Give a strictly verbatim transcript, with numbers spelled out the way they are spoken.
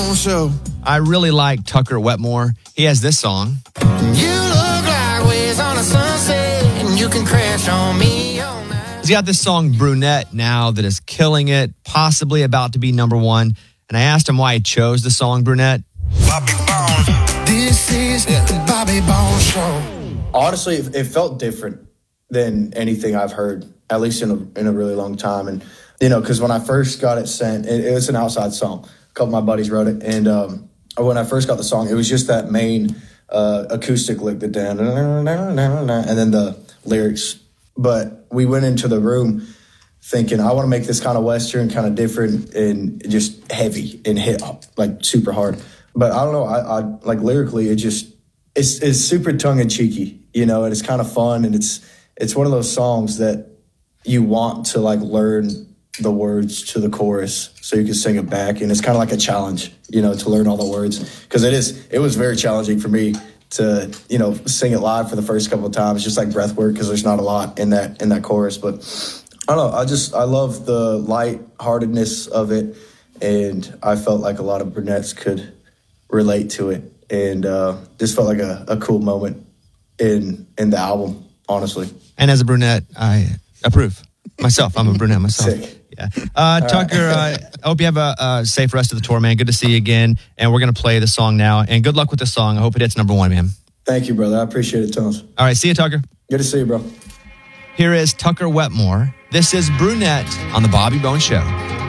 Bone Show. I really like Tucker Wetmore. He has this song. You look like waves on a sunset, and you can crash on me all night. He's got this song Brunette now that is killing it, possibly about to be number one. And I asked him why he chose the song Brunette. Bobby Bone. This is the Bobby Bone Show. Honestly, it, it felt different than anything I've heard, at least in a, in a really long time. And, you know, because when I first got it sent, it, it was an outside song. A couple of my buddies wrote it. And um, when I first got the song, it was just that main uh, acoustic lick, the da and then the lyrics. But we went into the room thinking, I want to make this kind of Western, kind of different and just heavy and hit like super hard. But I don't know, I, I like lyrically, it just, it's, it's super tongue in cheeky, you know, and it's kind of fun. And it's, it's one of those songs that you want to like learn the words to the chorus so you can sing it back. And it's kind of like a challenge, you know, to learn all the words. Because it is, it was very challenging for me to, you know, sing it live for the first couple of times, just like breath work, because there's not a lot in that in that chorus. But I don't know, I just, I love the lightheartedness of it. And I felt like a lot of brunettes could relate to it. And uh, this felt like a, a cool moment in in the album, honestly. And as a brunette, I approve. Myself, I'm a brunette myself. Sick. Yeah. Uh, Tucker, uh, I hope you have a, a safe rest of the tour, man. Good to see you again. And we're going to play the song now. And good luck with the song. I hope it hits number one, man. Thank you, brother. I appreciate it, Thomas. All right. See you, Tucker. Good to see you, bro. Here is Tucker Wetmore. This is Brunette on the Bobby Bone Show.